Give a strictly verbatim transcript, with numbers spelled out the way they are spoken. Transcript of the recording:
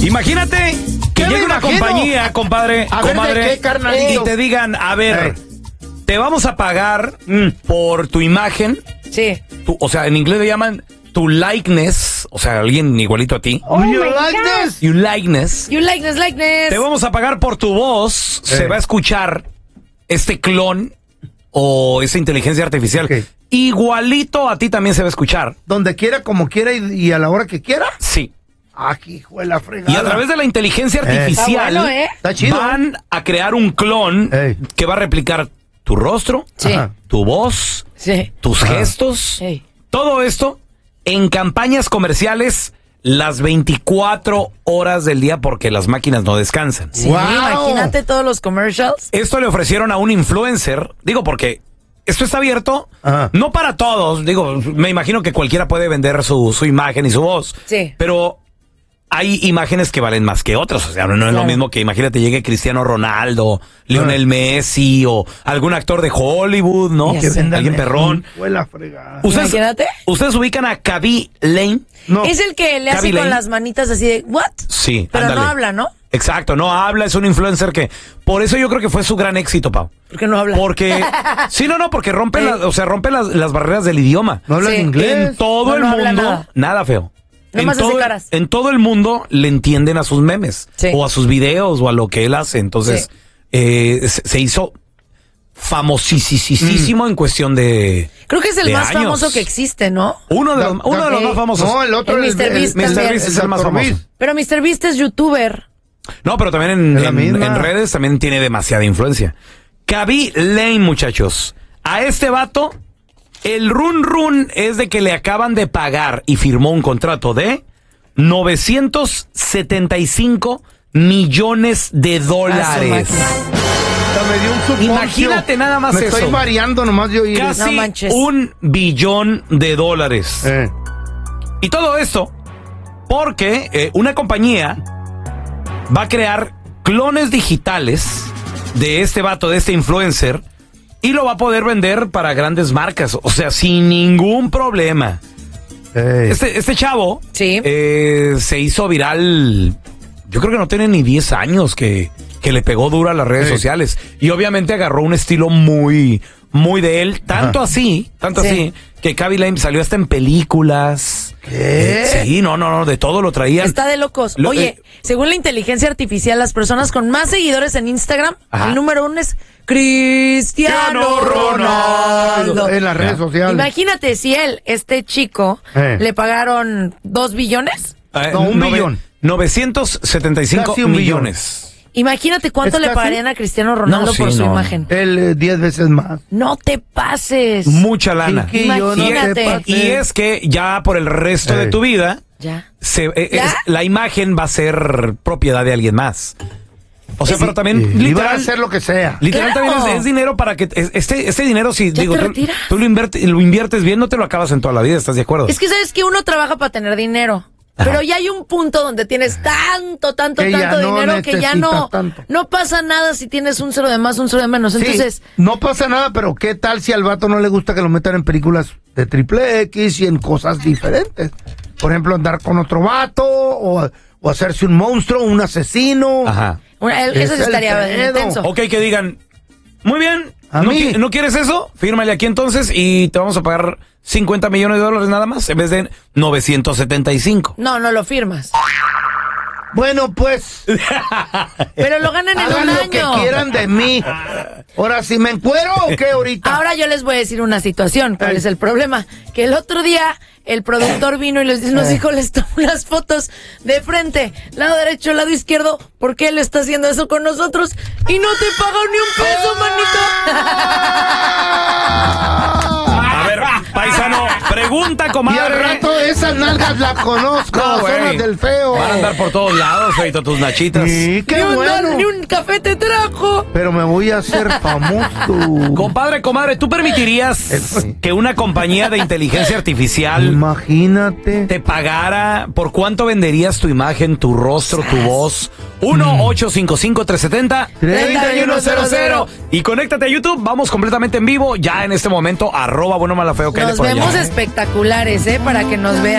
Imagínate que llegue una compañía, compadre, a ver, comadre, ¿de qué, carnalito? y te digan, a ver, Hey. te vamos a pagar mm, por tu imagen. Sí. Tu, o sea, en inglés le llaman tu likeness, o sea, alguien igualito a ti. Oh, you like this? You likeness. You likeness, likeness. Te vamos a pagar por tu voz. Hey. Se va a escuchar este clon o esa inteligencia artificial. Okay. Igualito a ti también se va a escuchar. Donde quiera, como quiera y, y a la hora que quiera. Sí. Ah, hijo de la fregada. Y a través de la inteligencia artificial Está bueno, ¿eh? Está chido. van a crear un clon Ey. que va a replicar tu rostro, Sí. Ajá. tu voz, Sí. tus Ajá. gestos, Ey. todo esto en campañas comerciales las veinticuatro horas del día porque las máquinas no descansan. Sí, Wow. imagínate todos los commercials. Esto le ofrecieron a un influencer, digo porque esto está abierto, Ajá. no para todos, digo, me imagino que cualquiera puede vender su, su imagen y su voz, Sí. pero hay imágenes que valen más que otras, o sea, no es lo Claro. mismo que imagínate llegue Cristiano Ronaldo, Lionel Ah. Messi o algún actor de Hollywood, ¿no? Ya Que sé. alguien perrón. Fue la fregada. Ustedes, Imagínate. ¿Ustedes ubican a Kaveh Lane? No. Es el que le hace Kaby con Lane. las manitas así de, ¿what? Sí, Pero ándale. no habla, ¿no? Exacto, no habla, es un influencer que... Por eso yo creo que fue su gran éxito, Pau. ¿Por qué no habla? Porque... sí, no, no, porque rompe, Sí. la- o sea, rompe las, las barreras del idioma. ¿No hablan Sí. inglés? En todo No, el no habla mundo... nada. Nada feo. En Nomás hace todo, caras. en todo el mundo le entienden a sus memes. Sí. O a sus videos o a lo que él hace. Entonces, Sí. eh, se, se hizo famosísimo Mm. en cuestión de... Creo que es el de más años. famoso que existe, ¿no? Uno de los, Da- uno de los da- más famosos. No, el otro El es mister Beast mister también. Beast es el más doctor famoso. Beast. Pero mister Beast es youtuber. No, pero también en, Es la en- misma. en redes también tiene demasiada influencia. Kaveh Lane, muchachos. A este vato, el run run es de que le acaban de pagar y firmó un contrato de novecientos setenta y cinco millones de dólares. Hasta me dio un suponcio. Imagínate nada más me eso. estoy mareando nomás de oír. Casi No manches. un billón de dólares. Eh. Y todo esto porque eh, una compañía va a crear clones digitales de este vato, de este influencer, y lo va a poder vender para grandes marcas, o sea, sin ningún problema. Eh. Este, este chavo Sí. eh, se hizo viral, yo creo que no tiene ni diez años que, que le pegó duro a las redes Sí. sociales, y obviamente agarró un estilo muy, muy de él, tanto Ajá. así, tanto Sí. así, que Kaveh Lane salió hasta en películas. ¿Qué? Eh, sí, no, no, no, de todo lo traían. Está de locos. Lo- Oye, eh, según la inteligencia artificial, las personas con más seguidores en Instagram, Ajá. el número uno es Cristiano Ronaldo. En las redes Ya. sociales. Imagínate si él, este chico, Eh. le pagaron dos billones. Eh, No, un nove- billón. novecientos setenta y cinco Casi un billón. millones. Imagínate cuánto ¿Es le casi? pagarían a Cristiano Ronaldo No, sí, por su no. imagen. Él eh, diez veces más. No te pases. Mucha lana. Chiquillo, no te Imagínate. pases. Y es que ya por el resto de Ey. tu vida, Ya. se, eh, ¿Ya? es- la imagen va a ser propiedad de alguien más. O sea, Es- pero también, Y va a literal, hacer lo que sea. literal Claro. también es, es dinero para que, es- este, este dinero, si Ya digo, te tú, retiras. tú lo, inviertes, lo inviertes bien, no te lo acabas en toda la vida, ¿estás de acuerdo? Es que sabes que uno trabaja para tener dinero. Ajá. Pero ya hay un punto donde tienes tanto, tanto, Que ya tanto no dinero que ya no, necesitas tanto. no pasa nada si tienes un cero de más, un cero de menos. Sí, Entonces, no pasa nada, pero ¿qué tal si al vato no le gusta que lo metan en películas de triple X y en cosas diferentes? Por ejemplo, andar con otro vato o, o hacerse un monstruo, un asesino. Ajá. una- el- eso Es sí el estaría pedo. intenso. Ok, que digan, muy bien, A ¿no, mí. qui- ¿no quieres eso? Fírmale aquí entonces y te vamos a pagar cincuenta millones de dólares nada más en vez de novecientos setenta y cinco. No, no lo firmas. Bueno, pues, Pero lo ganan en hagan un lo año. que quieran de mí. Ahora, ¿si me encuero o qué ahorita? Ahora yo les voy a decir una situación. ¿Cuál Ey. es el problema? Que el otro día el productor vino y les, nos dijo, les tomó unas fotos de frente, lado derecho, lado izquierdo. ¿Por qué él está haciendo eso con nosotros? Y no te pagan ni un peso, manito. A ver, paisano, pregunta, Y comadre. al rato esas nalgas las conozco, No, son güey. las del feo. Van a andar por todos lados, feito, tus nachitas. Sí, qué ni, un, bueno. ni un café te trajo. Pero me voy a hacer famoso. Compadre, comadre, ¿tú permitirías que una compañía de inteligencia artificial Imagínate. te pagara? ¿Por cuánto venderías tu imagen, tu rostro, tu voz? uno ocho cinco cinco, tres siete cero, tres uno cero cero. Y conéctate a YouTube, vamos completamente en vivo, ya en este momento, arroba bueno mala feo que hay Nos por allá. vemos espectaculares, ¿eh? Para que nos vean.